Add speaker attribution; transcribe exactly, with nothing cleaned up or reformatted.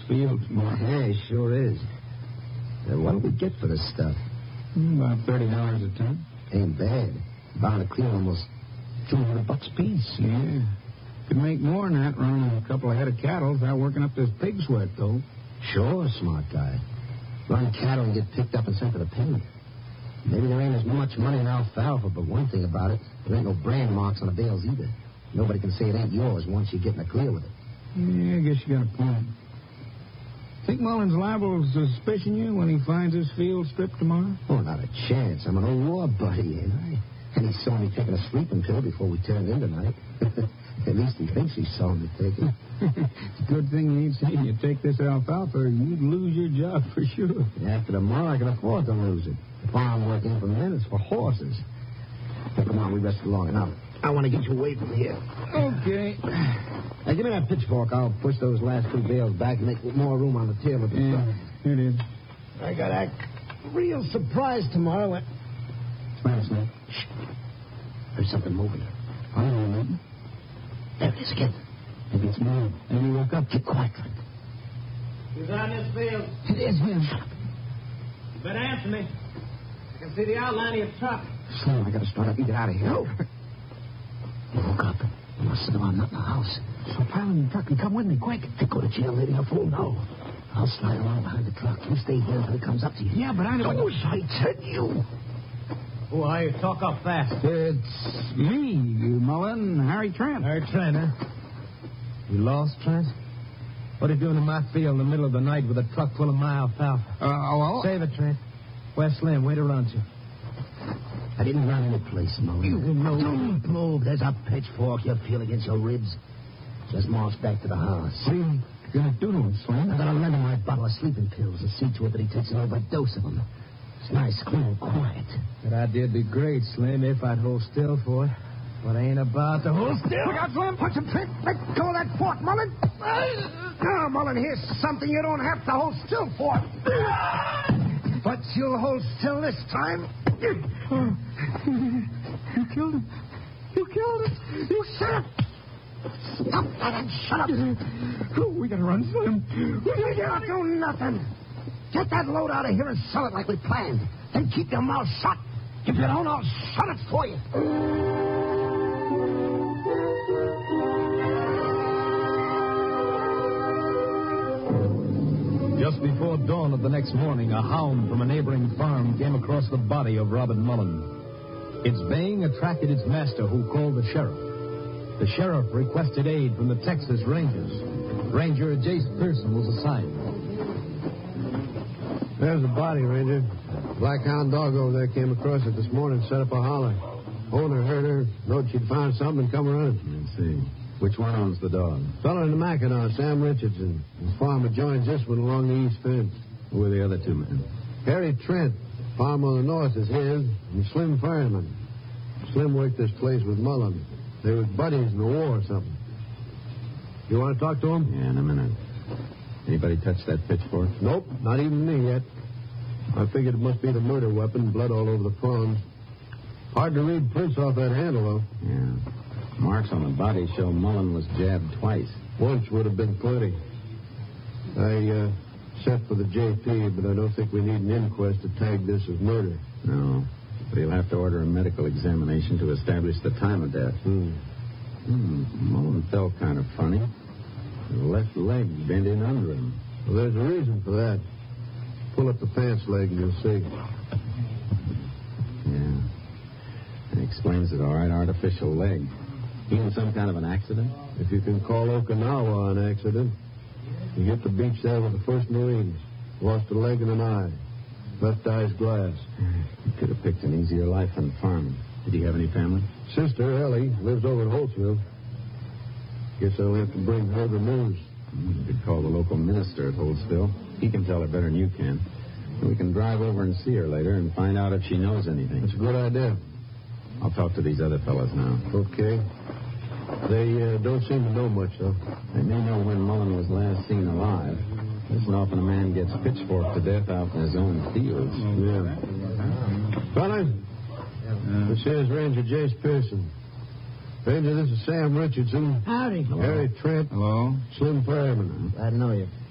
Speaker 1: field tomorrow.
Speaker 2: Yeah, it sure is. Uh, what do we get for this stuff?
Speaker 1: Mm, about thirty dollars a ton.
Speaker 2: Ain't bad. Bound to clear almost two hundred bucks a piece.
Speaker 1: Yeah. Could make more than that running a couple of head of cattle without working up this pig sweat, though.
Speaker 2: Sure, smart guy. Run cattle and get picked up and sent to the pen. Maybe there ain't as much money in alfalfa, but one thing about it, there ain't no brand marks on the bales either. Nobody can say it ain't yours once you get in the clear with it.
Speaker 1: Yeah, I guess you got a point. Think Mullen's liable to suspicion you when he finds his field stripped tomorrow?
Speaker 2: Oh, not a chance. I'm an old war buddy, ain't I? And he saw me taking a sleeping pill before we turned in tonight. At least he thinks he saw me take it.
Speaker 1: Good thing he ain't seen you take this alfalfa, or you'd lose your job for sure.
Speaker 2: After tomorrow, I can afford to lose it. The farm work ain't for men, it's for horses. Now, come on, we rested long enough. I want to get you away from here.
Speaker 1: Okay.
Speaker 2: Now, give me that pitchfork. I'll push those last two bales back and make more room on the tail of the
Speaker 1: yeah,
Speaker 2: truck.
Speaker 1: Here it is.
Speaker 2: I got a real surprise tomorrow. When...
Speaker 1: Smash that.
Speaker 2: Shh. There's something moving.
Speaker 1: I don't know.
Speaker 2: There it is again.
Speaker 1: Maybe it's me.
Speaker 2: Maybe you woke up. Keep quiet, Frank.
Speaker 3: Who's on this field?
Speaker 2: It is him.
Speaker 3: You better answer me. I can see the outline of your truck.
Speaker 2: Slim, I gotta start up. You get out of here.
Speaker 3: No.
Speaker 2: You woke up. You must have gone up in the house. So pile in the truck and come with me, quick. Hey, go to jail, lady. I'll fool. No. I'll slide along behind the truck. You stay here until he comes up to you.
Speaker 1: Yeah, but I don't...
Speaker 2: Oh, I said you.
Speaker 3: Who are you? Talk up fast.
Speaker 1: It's me, Mullen, Harry Trent.
Speaker 3: Harry Trent, huh? You lost, Trent? What are you doing in my field in the middle of the night with a truck full of my alfalfa?
Speaker 1: Uh, well...
Speaker 3: Save it, Trent. Where's Slim? Where to run to?
Speaker 2: I didn't run any place, Mullen.
Speaker 3: You know...
Speaker 2: Don't move. There's a pitchfork you feel against your ribs. Just march back to the house.
Speaker 1: What are you going to do to him, Slim?
Speaker 2: I'm going to lend him my bottle of sleeping pills and see to it that he takes an overdose of them. It's nice, clean, and quiet.
Speaker 3: That idea'd be great, Slim, if I'd hold still for it. But I ain't about to hold still.
Speaker 2: Look out, Slim. Punch him, Trent. Let go of that fork, Mullen. Now, Mullen, here's something you don't have to hold still for. But you'll hold still this time.
Speaker 1: You killed him. You killed him.
Speaker 2: You shut up. Stop that and shut up.
Speaker 1: Oh, we gotta run, Slim.
Speaker 2: We gotta do nothing. Get that load out of here and sell it like we planned. Then keep your mouth shut. If you don't, I'll shut it for you.
Speaker 3: Just before dawn of the next morning, a hound from a neighboring farm came across the body of Robin Mullen. Its baying attracted its master, who called the sheriff. The sheriff requested aid from the Texas Rangers. Ranger Jace Pearson was assigned.
Speaker 4: There's the body, Ranger. Blackhound dog over there came across it this morning and set up a holler. Owner heard her, knowed she'd found something and come running.
Speaker 5: Let's see. Which one owns the dog?
Speaker 4: Fellow in the Mackinac, Sam Richardson. His farmer joins this one along the east fence.
Speaker 5: Who are the other two men?
Speaker 4: Harry Trent, farmer on the north, is his, and Slim Fireman. Slim worked this place with Mullen. They was buddies in the war or something. You want to talk to him?
Speaker 5: Yeah, in a minute. Anybody touch that pitchfork?
Speaker 4: Nope, not even me yet. I figured it must be the murder weapon, blood all over the prongs. Hard to read prints off that handle, though.
Speaker 5: Yeah. Marks on the body show Mullen was jabbed twice.
Speaker 4: Once would have been plenty. I uh, sent for the J P, but I don't think we need an inquest to tag this as murder.
Speaker 5: No. But he'll have to order a medical examination to establish the time of death.
Speaker 4: Hmm.
Speaker 5: Hmm. Mullen felt kind of funny. His left leg bent in under him.
Speaker 4: Well, there's a reason for that. Pull up the pants leg and you'll see.
Speaker 5: Yeah. That explains it, all right. Artificial leg. He in some kind of an accident?
Speaker 4: If you can call Okinawa an accident. He hit the beach there with the first Marines. Lost a leg and an eye. Left eye's glass.
Speaker 5: He could have picked an easier life than farming. Did he have any family?
Speaker 4: Sister, Ellie, lives over in Holtzville. Guess I'll have to bring her the news.
Speaker 5: You could call the local minister at Holtzville. He can tell her better than you can. We can drive over and see her later and find out if she knows anything.
Speaker 4: That's a good idea.
Speaker 5: I'll talk to these other fellas now.
Speaker 4: Okay. They uh, don't seem to know much, though.
Speaker 5: They may know when Mullen was last seen alive. Isn't often a man gets pitchforked to death out in his own fields.
Speaker 4: Yeah. Fella, uh, this here's Ranger Jace Pearson. Ranger, this is Sam Richardson.
Speaker 2: Howdy.
Speaker 4: Harry Trent.
Speaker 1: Hello.
Speaker 4: Slim Fireman.
Speaker 2: Glad to know you.